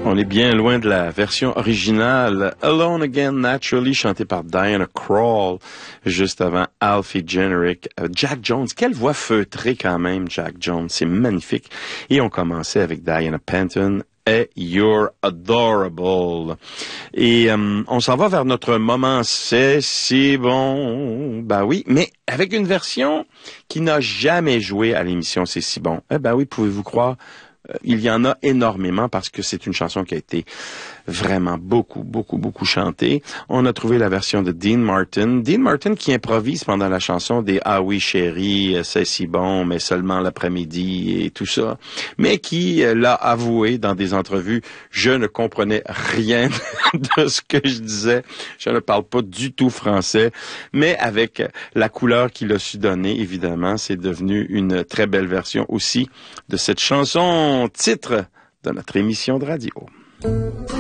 On est bien loin de la version originale. Alone Again Naturally, chanté par Diana Krall, juste avant Alfie Generic. Jack Jones, quelle voix feutrée quand même, Jack Jones, c'est magnifique. Et on commençait avec Diana Penton et You're Adorable. Et on s'en va vers notre moment C'est si bon. Ben oui, mais avec une version qui n'a jamais joué à l'émission C'est si bon. Eh ben oui, pouvez-vous croire? Il y en a énormément parce que c'est une chanson qui a été vraiment beaucoup chantée. On a trouvé la version de Dean Martin. Dean Martin qui improvise pendant la chanson des Ah oui chérie, c'est si bon, mais seulement l'après-midi et tout ça. Mais qui l'a avoué dans des entrevues, je ne comprenais rien de ce que je disais. Je ne parle pas du tout français. Mais avec la couleur qu'il a su donner, évidemment, c'est devenu une très belle version aussi de cette chanson titre de notre émission de radio.